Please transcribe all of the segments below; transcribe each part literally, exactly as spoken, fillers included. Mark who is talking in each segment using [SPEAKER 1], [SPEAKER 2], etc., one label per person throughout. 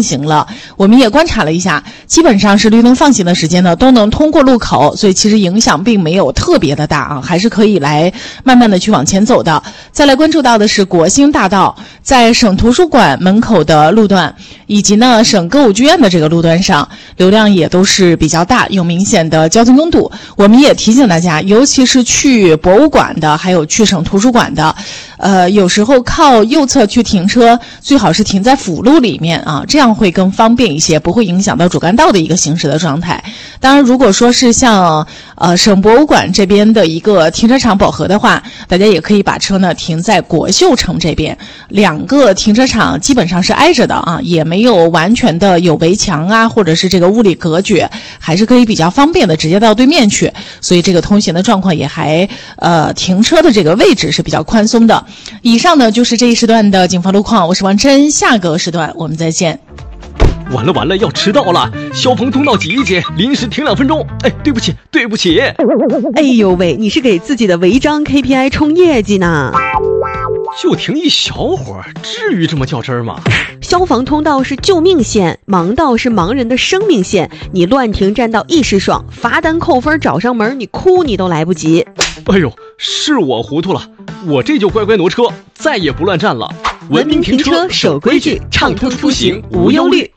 [SPEAKER 1] 进行了。我们也观察了一下，基本上是绿灯放行的时间呢，都能通过路口，所以其实影响并没有特别的大啊，还是可以来慢慢的去往前走的。再来关注到的是国兴大道，在省图书馆门口的路段，以及呢省歌舞剧院的这个路段上，流量也都是比较大，有明显的交通拥堵。我们也提醒大家，尤其是去博物馆的，还有去省图书馆的，呃，有时候靠右侧去停车，最好是停在辅路里面啊，这样会更方便一些，不会影响到主干道的一个行驶的状态。当然，如果说是像呃省博物馆这边的一个停车场饱和的话，大家也可以把车呢停在国秀城这边，两个停车场基本上是挨着的啊，也没有完全的有围墙啊，或者是这个物理隔绝，还是可以比较方便的直接到对面去，所以这个通行的状况也还呃停车的这个位置是比较宽松的。以上呢就是这一时段的警方路况，我是王琛，下个时段我们再见。
[SPEAKER 2] 完了完了，要迟到了！消防通道挤一挤，临时停两分钟。哎，对不起，对不起。
[SPEAKER 3] 哎呦喂，你是给自己的违章 K P I 冲业绩呢？
[SPEAKER 2] 就停一小会儿，至于这么较真儿吗？
[SPEAKER 3] 消防通道是救命线，盲道是盲人的生命线。你乱停占道一时爽，罚单扣分找上门，你哭你都来不及。
[SPEAKER 2] 哎呦，是我糊涂了，我这就乖乖挪车，再也不乱站了。
[SPEAKER 3] 文明停车，守规矩，畅通出行无忧虑。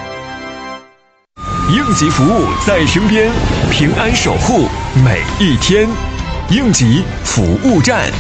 [SPEAKER 4] 应急服务在身边，平安守护每一天。应急服务站。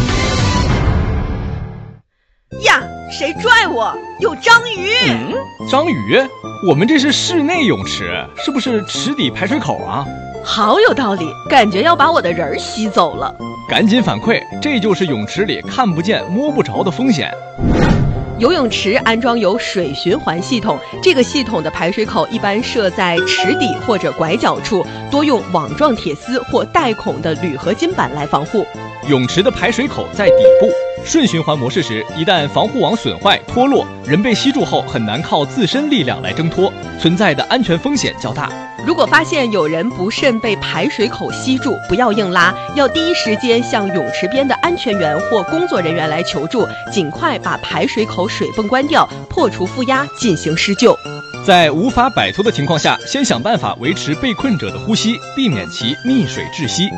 [SPEAKER 3] 呀，谁拽我？有章鱼！
[SPEAKER 2] 嗯，章鱼？我们这是室内泳池，是不是池底排水口啊？
[SPEAKER 3] 好有道理，感觉要把我的人吸走了。
[SPEAKER 2] 赶紧反馈，这就是泳池里看不见摸不着的风险。
[SPEAKER 3] 游泳池安装有水循环系统，这个系统的排水口一般设在池底或者拐角处，多用网状铁丝或带孔的铝合金板来防护。
[SPEAKER 2] 泳池的排水口在底部，顺循环模式时，一旦防护网损坏脱落，人被吸住后很难靠自身力量来挣脱，存在的安全风险较大。
[SPEAKER 3] 如果发现有人不慎被排水口吸住，不要硬拉，要第一时间向泳池边的安全员或工作人员来求助，尽快把排水口水泵关掉，破除负压，进行施救。
[SPEAKER 2] 在无法摆脱的情况下，先想办法维持被困者的呼吸，避免其溺水窒息。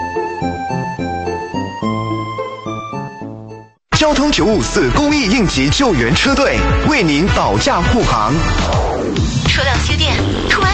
[SPEAKER 5] 交通九五四公益应急救援车队为您保驾护航。
[SPEAKER 6] 车辆歇电，突然